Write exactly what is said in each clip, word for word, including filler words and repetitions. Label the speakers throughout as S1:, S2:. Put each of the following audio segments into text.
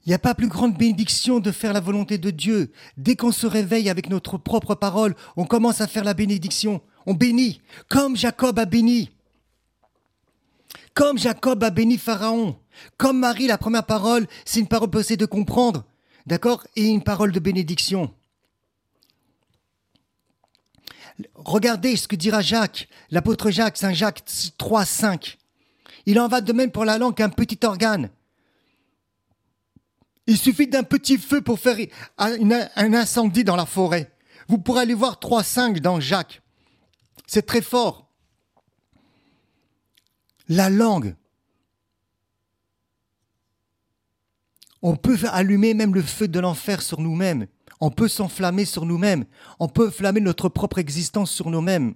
S1: Il n'y a pas plus grande bénédiction de faire la volonté de Dieu. Dès qu'on se réveille avec notre propre parole, on commence à faire la bénédiction. On bénit, comme Jacob a béni. Comme Jacob a béni Pharaon. Comme Marie, la première parole, c'est une parole possible de comprendre. D'accord ? Et une parole de bénédiction. Regardez ce que dira Jacques, l'apôtre Jacques, Saint Jacques trois, cinq. Il en va de même pour la langue qu'un petit organe. Il suffit d'un petit feu pour faire un incendie dans la forêt. Vous pourrez aller voir trois, cinq dans Jacques. C'est très fort. La langue. On peut allumer même le feu de l'enfer sur nous-mêmes. On peut s'enflammer sur nous-mêmes. On peut flammer notre propre existence sur nous-mêmes.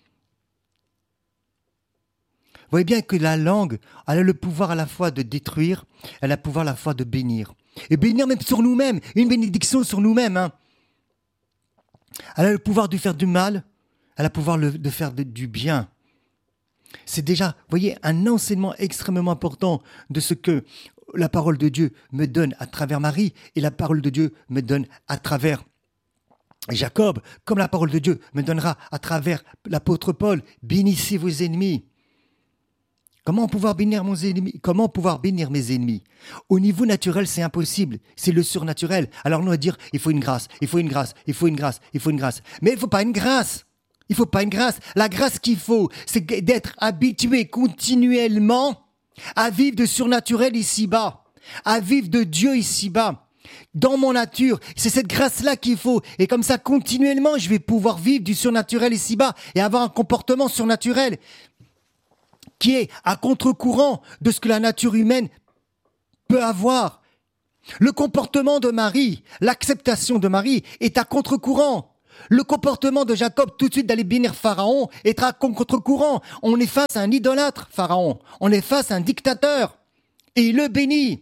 S1: Vous voyez bien que la langue, elle a le pouvoir à la fois de détruire, elle a le pouvoir à la fois de bénir. Et bénir même sur nous-mêmes, une bénédiction sur nous-mêmes. Hein. Elle a le pouvoir de faire du mal, elle a le pouvoir de faire de, du bien. C'est déjà, vous voyez, un enseignement extrêmement important de ce que la parole de Dieu me donne à travers Marie et la parole de Dieu me donne à travers Jacob, comme la parole de Dieu me donnera à travers l'apôtre Paul. Bénissez vos ennemis. Comment pouvoir bénir mon ennemi? Comment pouvoir bénir mes ennemis? Au niveau naturel, c'est impossible. C'est le surnaturel. Alors nous, on va dire, il faut une grâce, il faut une grâce, il faut une grâce, il faut une grâce. Mais il ne faut pas une grâce. Il ne faut pas une grâce. La grâce qu'il faut, c'est d'être habitué continuellement à vivre de surnaturel ici-bas, à vivre de Dieu ici-bas. Dans mon nature, c'est cette grâce-là qu'il faut. Et comme ça, continuellement, je vais pouvoir vivre du surnaturel ici-bas et avoir un comportement surnaturel qui est à contre-courant de ce que la nature humaine peut avoir. Le comportement de Marie, l'acceptation de Marie est à contre-courant. Le comportement de Jacob, tout de suite d'aller bénir Pharaon, est à contre-courant. On est face à un idolâtre, Pharaon. On est face à un dictateur. Et il le bénit.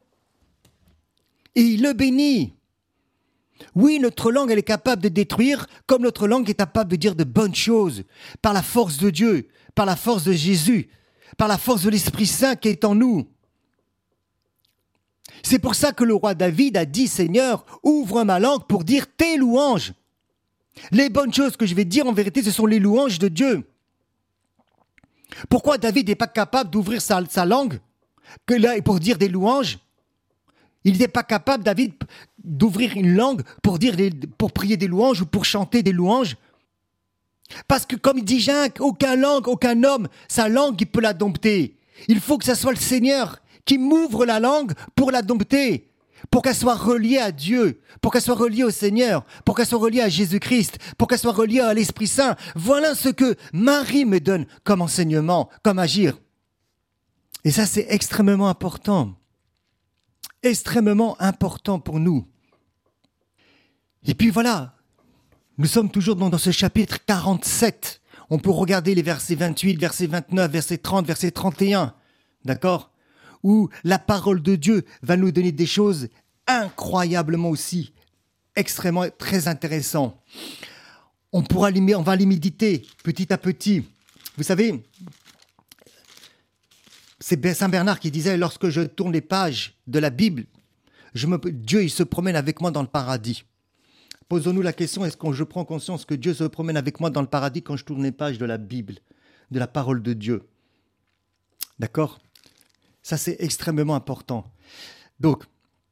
S1: Et il le bénit. Oui, notre langue, elle est capable de détruire, comme notre langue est capable de dire de bonnes choses, par la force de Dieu, par la force de Jésus, par la force de l'Esprit Saint qui est en nous. C'est pour ça que le roi David a dit, Seigneur, ouvre ma langue pour dire tes louanges. Les bonnes choses que je vais dire, en vérité, ce sont les louanges de Dieu. Pourquoi David n'est pas capable d'ouvrir sa, sa langue que là, pour dire des louanges? Il n'est pas capable, David, d'ouvrir une langue pour, dire des, pour prier des louanges ou pour chanter des louanges. Parce que comme dit Jacques, aucun langue, aucun homme, sa langue, il peut la dompter. Il faut que ce soit le Seigneur qui m'ouvre la langue pour la dompter, pour qu'elle soit reliée à Dieu, pour qu'elle soit reliée au Seigneur, pour qu'elle soit reliée à Jésus-Christ, pour qu'elle soit reliée à l'Esprit Saint. Voilà ce que Marie me donne comme enseignement, comme agir. Et ça, c'est extrêmement important. Extrêmement important pour nous. Et puis voilà, nous sommes toujours dans, dans ce chapitre quarante-sept. On peut regarder les versets vingt-huit, verset vingt-neuf, verset trente, verset trente et un. D'accord ? Où la parole de Dieu va nous donner des choses incroyablement aussi, extrêmement, très intéressantes. On pourra les, on va les méditer petit à petit. Vous savez, c'est Saint Bernard qui disait, lorsque je tourne les pages de la Bible, je me, Dieu il se promène avec moi dans le paradis. Posons-nous la question, est-ce que je prends conscience que Dieu se promène avec moi dans le paradis quand je tourne les pages de la Bible, de la parole de Dieu? D'accord ? Ça, c'est extrêmement important. Donc,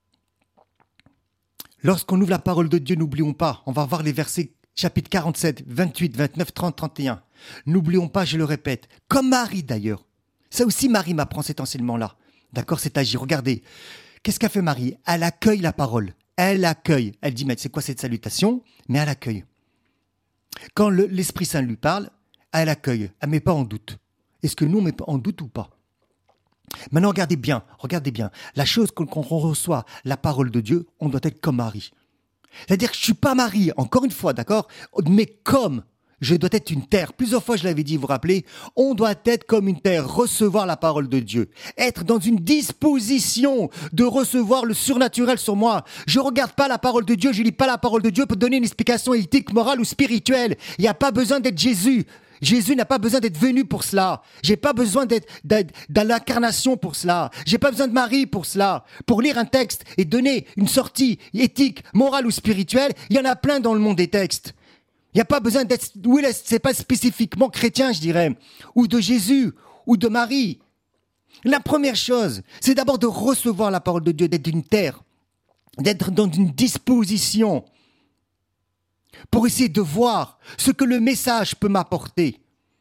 S1: lorsqu'on ouvre la parole de Dieu, n'oublions pas, on va voir les versets, chapitre quarante-sept, vingt-huit, vingt-neuf, trente, trente et un. N'oublions pas, je le répète, comme Marie d'ailleurs. Ça aussi, Marie m'apprend cet enseignement-là. D'accord, c'est agir. Regardez, qu'est-ce qu'a fait Marie? Elle accueille la parole. Elle accueille. Elle dit, mais c'est quoi cette salutation? Mais elle accueille. Quand le, l'Esprit Saint lui parle, elle accueille. Elle ne met pas en doute. Est-ce que nous, on met en doute ou pas? Maintenant, regardez bien, regardez bien. La chose qu'on, qu'on reçoit, la parole de Dieu, on doit être comme Marie. C'est-à-dire que je ne suis pas Marie, encore une fois, d'accord? Mais comme je dois être une terre. Plusieurs fois, je l'avais dit, vous vous rappelez, on doit être comme une terre, recevoir la parole de Dieu. Être dans une disposition de recevoir le surnaturel sur moi. Je ne regarde pas la parole de Dieu, je ne lis pas la parole de Dieu pour donner une explication éthique, morale ou spirituelle. Il n'y a pas besoin d'être Jésus. Jésus n'a pas besoin d'être venu pour cela. J'ai pas besoin d'être, d'être dans l'incarnation pour cela. J'ai pas besoin de Marie pour cela. Pour lire un texte et donner une sortie éthique, morale ou spirituelle, il y en a plein dans le monde des textes. Il n'y a pas besoin d'être, oui, c'est pas spécifiquement chrétien, je dirais, ou de Jésus, ou de Marie. La première chose, c'est d'abord de recevoir la parole de Dieu, d'être d'une terre, d'être dans une disposition pour essayer de voir ce que le message peut m'apporter.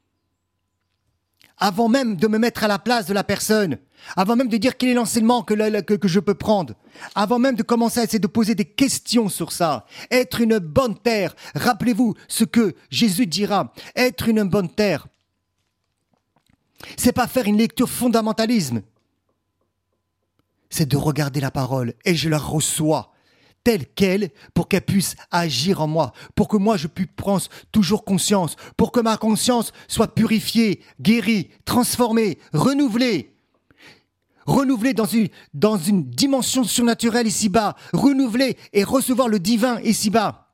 S1: Avant même de me mettre à la place de la personne, avant même de dire quel est l'enseignement que, que, que je peux prendre, avant même de commencer à essayer de poser des questions sur ça, être une bonne terre, rappelez-vous ce que Jésus dira, être une bonne terre, c'est pas faire une lecture fondamentalisme, c'est de regarder la parole et je la reçois telle qu'elle pour qu'elle puisse agir en moi, pour que moi je puisse prendre toujours conscience, pour que ma conscience soit purifiée, guérie, transformée, renouvelée. Renouvelée dans une, dans une dimension surnaturelle ici-bas, renouvelée et recevoir le divin ici-bas.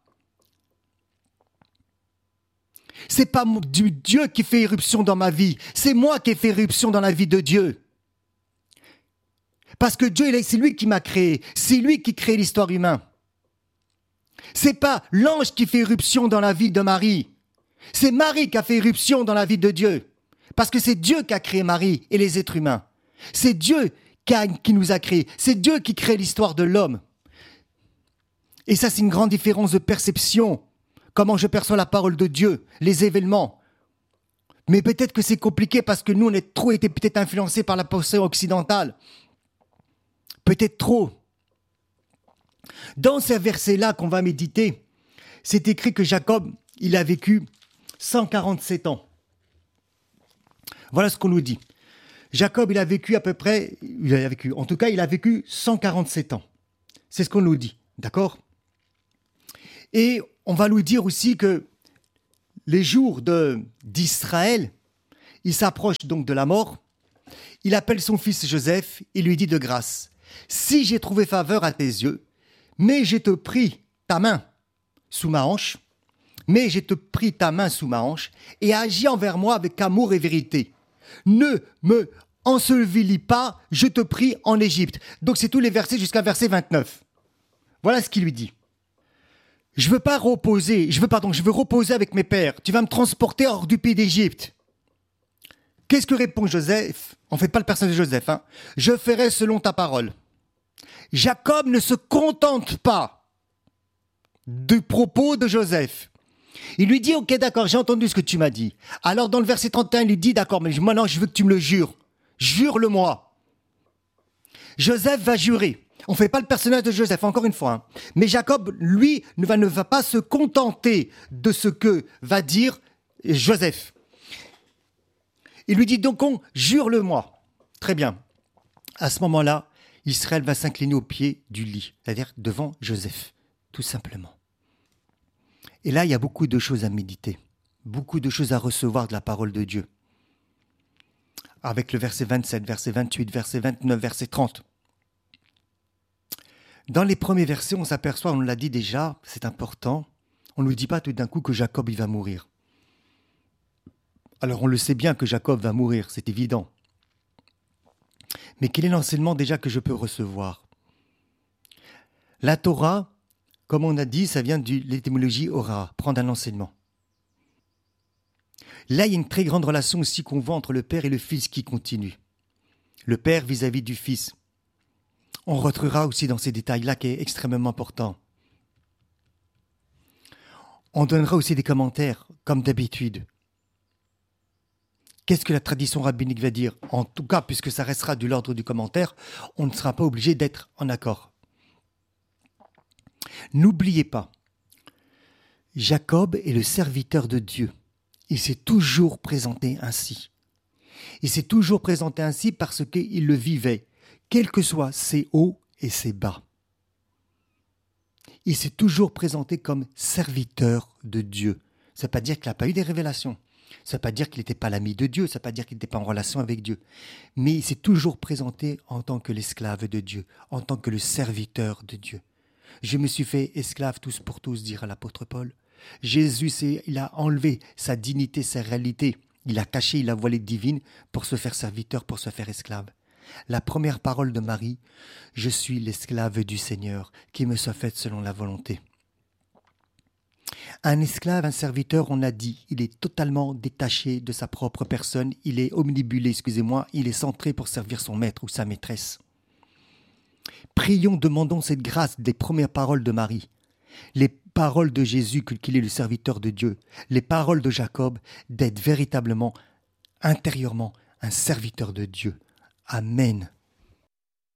S1: C'est pas du Dieu qui fait éruption dans ma vie, c'est moi qui ai fait éruption dans la vie de Dieu. Parce que Dieu, c'est lui qui m'a créé. C'est lui qui crée l'histoire humaine. C'est pas l'ange qui fait éruption dans la vie de Marie. C'est Marie qui a fait éruption dans la vie de Dieu. Parce que c'est Dieu qui a créé Marie et les êtres humains. C'est Dieu qui, a, qui nous a créés. C'est Dieu qui crée l'histoire de l'homme. Et ça, c'est une grande différence de perception. Comment je perçois la parole de Dieu, les événements. Mais peut-être que c'est compliqué parce que nous, on a trop été peut-être influencés par la pensée occidentale. Peut-être trop. Dans ces versets-là qu'on va méditer, c'est écrit que Jacob, il a vécu cent quarante-sept ans. Voilà ce qu'on nous dit. Jacob, il a vécu à peu près, il a vécu, en tout cas, il a vécu cent quarante-sept ans. C'est ce qu'on nous dit, d'accord ? Et on va nous dire aussi que les jours de, d'Israël, il s'approche donc de la mort. Il appelle son fils Joseph, il lui dit de grâce. Si j'ai trouvé faveur à tes yeux, mais j'ai te pris ta main sous ma hanche, mais j'ai te pris ta main sous ma hanche et agis envers moi avec amour et vérité. Ne me ensevelis pas, je te prie en Égypte. Donc c'est tous les versets jusqu'à verset vingt-neuf. Voilà ce qu'il lui dit. Je veux pas reposer, je veux pardon, je veux reposer avec mes pères. Tu vas me transporter hors du pays d'Égypte. Qu'est-ce que répond Joseph ? On ne fait pas le personnage de Joseph. Hein. Je ferai selon ta parole. Jacob ne se contente pas du propos de Joseph. Il lui dit, ok, d'accord, j'ai entendu ce que tu m'as dit. Alors dans le verset trente et un, il lui dit, d'accord, mais maintenant je veux que tu me le jures. Jure-le-moi. Joseph va jurer. On ne fait pas le personnage de Joseph, encore une fois. Hein. Mais Jacob, lui, ne va, ne va pas se contenter de ce que va dire Joseph. Il lui dit donc, on, jure-le-moi. Très bien. À ce moment-là, Israël va s'incliner au pied du lit, c'est-à-dire devant Joseph, tout simplement. Et là, il y a beaucoup de choses à méditer, beaucoup de choses à recevoir de la parole de Dieu. Avec le verset vingt-sept, verset vingt-huit, verset vingt-neuf, verset trente. Dans les premiers versets, on s'aperçoit, on l'a dit déjà, c'est important, on ne nous dit pas tout d'un coup que Jacob il va mourir. Alors on le sait bien que Jacob va mourir, c'est évident. Mais quel est l'enseignement déjà que je peux recevoir ? La Torah, comme on a dit, ça vient de l'étymologie ora, prendre un enseignement. Là, il y a une très grande relation aussi qu'on voit entre le père et le fils qui continue. Le père vis-à-vis du fils. On retrouvera aussi dans ces détails-là qui est extrêmement important. On donnera aussi des commentaires, comme d'habitude. Qu'est-ce que la tradition rabbinique va dire ? En tout cas, puisque ça restera de l'ordre du commentaire, on ne sera pas obligé d'être en accord. N'oubliez pas, Jacob est le serviteur de Dieu. Il s'est toujours présenté ainsi. Il s'est toujours présenté ainsi parce qu'il le vivait, quels que soient ses hauts et ses bas. Il s'est toujours présenté comme serviteur de Dieu. Ça ne veut pas dire qu'il n'a pas eu des révélations. Ça ne veut pas dire qu'il n'était pas l'ami de Dieu. Ça ne veut pas dire qu'il n'était pas en relation avec Dieu. Mais il s'est toujours présenté en tant que l'esclave de Dieu, en tant que le serviteur de Dieu. Je me suis fait esclave tous pour tous, dira l'apôtre Paul. Jésus, c'est, il a enlevé sa dignité, sa réalité. Il a caché la voilée divine pour se faire serviteur, pour se faire esclave. La première parole de Marie, « Je suis l'esclave du Seigneur, qui me soit faite selon la volonté ». Un esclave, un serviteur, on a dit, il est totalement détaché de sa propre personne, il est omnibulé, excusez-moi, il est centré pour servir son maître ou sa maîtresse. Prions, demandons cette grâce des premières paroles de Marie, les paroles de Jésus, qu'il est le serviteur de Dieu, les paroles de Jacob, d'être véritablement, intérieurement, un serviteur de Dieu. Amen.